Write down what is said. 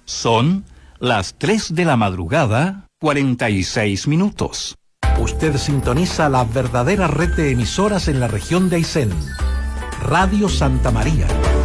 Son las 3 de la madrugada, 46 minutos. Usted sintoniza la verdadera red de emisoras en la región de Aysén. Radio Santa María.